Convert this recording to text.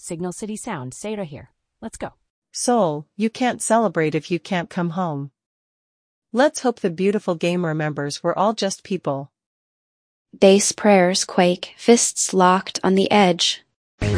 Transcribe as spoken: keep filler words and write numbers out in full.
Signal City Sound. Say it right here. Let's go. Soul, you can't celebrate if you can't come home. Let's hope the beautiful game remembers we're all just people. Bass prayers quake, fists locked on the edge.